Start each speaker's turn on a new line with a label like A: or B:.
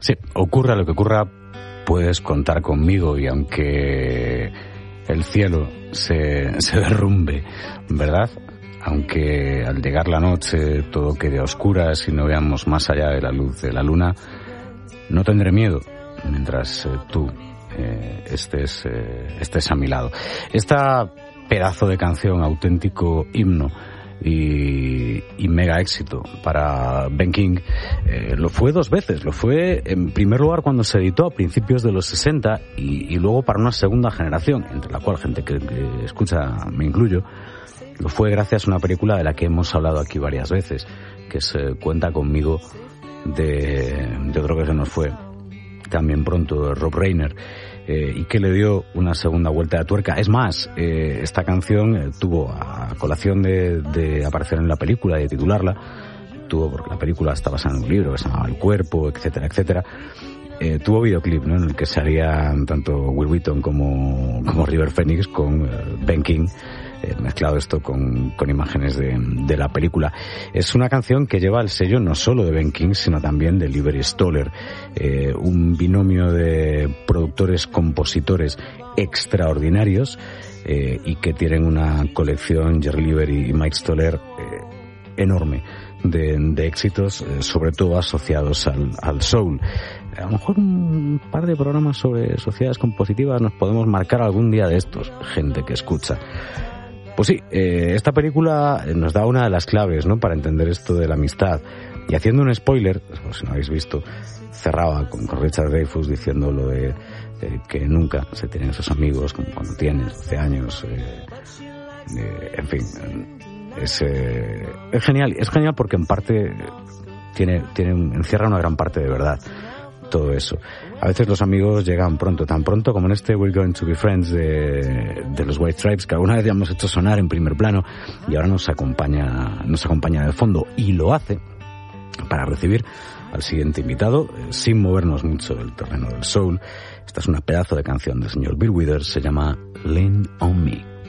A: Sí, ocurra lo que ocurra, puedes contar conmigo, y aunque el cielo se derrumbe, ¿verdad? Aunque al llegar la noche todo quede a oscuras y no veamos más allá de la luz de la luna, no tendré miedo mientras tú estés a mi lado. Esta pedazo de canción, auténtico himno y mega éxito para Ben King, lo fue dos veces. Lo fue en primer lugar cuando se editó a principios de los 60 y luego para una segunda generación, entre la cual gente que escucha me incluyo. Lo fue gracias a una película de la que hemos hablado aquí varias veces, que se Cuenta conmigo, de otro que se nos fue también pronto, Rob Reiner, y que le dio una segunda vuelta de tuerca. Es más, esta canción tuvo, a colación de aparecer en la película y de titularla, porque la película está basada en un libro que se llamaba El Cuerpo, etcétera, etcétera, tuvo videoclip, ¿no?, en el que salían tanto Will Wheaton como River Phoenix con Ben King, mezclado esto con imágenes de la película. Es una canción que lleva el sello no solo de Ben King, sino también de Lieber Stoller, un binomio de productores compositores extraordinarios, y que tienen una colección, Jerry Lieber y Mike Stoller, enorme de éxitos, sobre todo asociados al soul. A lo mejor un par de programas sobre sociedades compositivas nos podemos marcar algún día de estos, gente que escucha. Pues sí, esta película nos da una de las claves, ¿no?, para entender esto de la amistad. Y haciendo un spoiler, si no habéis visto, cerraba con Richard Dreyfuss diciendo lo de que nunca se tienen esos amigos como cuando tienes 12 años. En fin, es genial porque en parte encierra una gran parte de verdad todo eso. A veces los amigos llegan pronto, tan pronto como en este We're Going to Be Friends de los White Stripes, que alguna vez ya hemos hecho sonar en primer plano y ahora nos acompaña de fondo, y lo hace para recibir al siguiente invitado, sin movernos mucho del terreno del soul. Esta es una pedazo de canción del señor Bill Withers, se llama Lean on Me.